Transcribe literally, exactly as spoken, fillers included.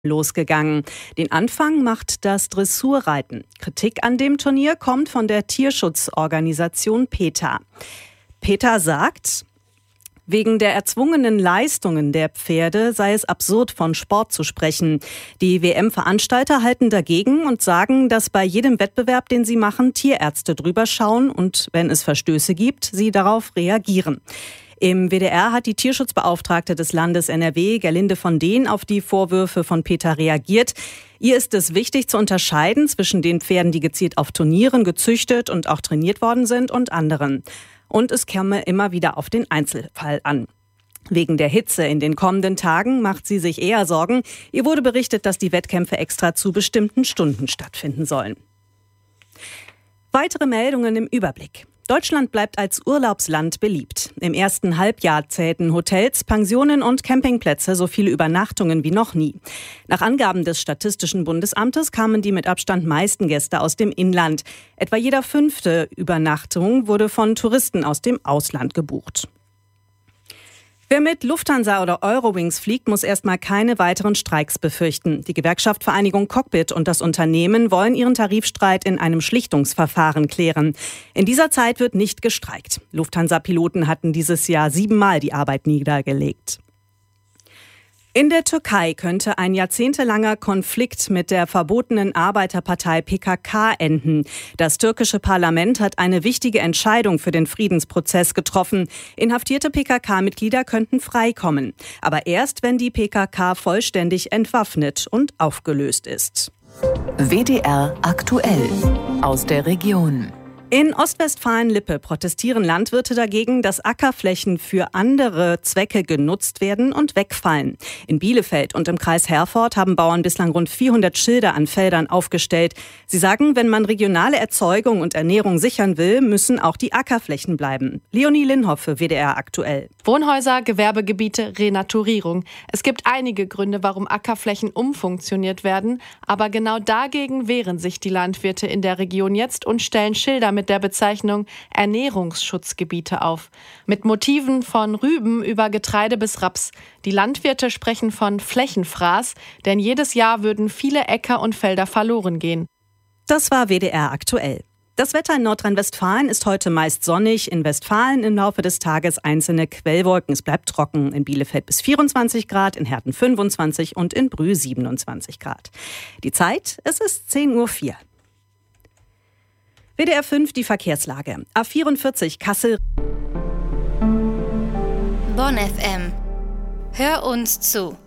losgegangen. Den Anfang macht das Dressurreiten. Kritik an dem Turnier kommt von der Tierschutzorganisation PETA. PETA sagt, wegen der erzwungenen Leistungen der Pferde sei es absurd, von Sport zu sprechen. Die W M-Veranstalter halten dagegen und sagen, dass bei jedem Wettbewerb, den sie machen, Tierärzte drüber schauen und, wenn es Verstöße gibt, sie darauf reagieren. Im W D R hat die Tierschutzbeauftragte des Landes N R W, Gerlinde von Dehn, auf die Vorwürfe von PETA reagiert. Ihr ist es wichtig zu unterscheiden zwischen den Pferden, die gezielt auf Turnieren gezüchtet und auch trainiert worden sind, und anderen. Und es käme immer wieder auf den Einzelfall an. Wegen der Hitze in den kommenden Tagen macht sie sich eher Sorgen. Ihr wurde berichtet, dass die Wettkämpfe extra zu bestimmten Stunden stattfinden sollen. Weitere Meldungen im Überblick. Deutschland bleibt als Urlaubsland beliebt. Im ersten Halbjahr zählten Hotels, Pensionen und Campingplätze so viele Übernachtungen wie noch nie. Nach Angaben des Statistischen Bundesamtes kamen die mit Abstand meisten Gäste aus dem Inland. Etwa jeder fünfte Übernachtung wurde von Touristen aus dem Ausland gebucht. Wer mit Lufthansa oder Eurowings fliegt, muss erstmal keine weiteren Streiks befürchten. Die Gewerkschaft Vereinigung Cockpit und das Unternehmen wollen ihren Tarifstreit in einem Schlichtungsverfahren klären. In dieser Zeit wird nicht gestreikt. Lufthansa-Piloten hatten dieses Jahr siebenmal die Arbeit niedergelegt. In der Türkei könnte ein jahrzehntelanger Konflikt mit der verbotenen Arbeiterpartei P K K enden. Das türkische Parlament hat eine wichtige Entscheidung für den Friedensprozess getroffen. Inhaftierte P K K-Mitglieder könnten freikommen. Aber erst, wenn die P K K vollständig entwaffnet und aufgelöst ist. W D R aktuell aus der Region. In Ostwestfalen-Lippe protestieren Landwirte dagegen, dass Ackerflächen für andere Zwecke genutzt werden und wegfallen. In Bielefeld und im Kreis Herford haben Bauern bislang rund vierhundert Schilder an Feldern aufgestellt. Sie sagen, wenn man regionale Erzeugung und Ernährung sichern will, müssen auch die Ackerflächen bleiben. Leonie Linhoff für W D R aktuell. Wohnhäuser, Gewerbegebiete, Renaturierung. Es gibt einige Gründe, warum Ackerflächen umfunktioniert werden. Aber genau dagegen wehren sich die Landwirte in der Region jetzt und stellen Schilder mit mit der Bezeichnung Ernährungsschutzgebiete auf. Mit Motiven von Rüben über Getreide bis Raps. Die Landwirte sprechen von Flächenfraß, denn jedes Jahr würden viele Äcker und Felder verloren gehen. Das war W D R aktuell. Das Wetter in Nordrhein-Westfalen ist heute meist sonnig. In Westfalen im Laufe des Tages einzelne Quellwolken. Es bleibt trocken. In Bielefeld bis vierundzwanzig Grad, in Herten fünfundzwanzig und in Brühl siebenundzwanzig Grad. Die Zeit, es ist zehn Uhr vier. W D R fünf, die Verkehrslage. A vierundvierzig Kassel. Bonn F M. Hör uns zu.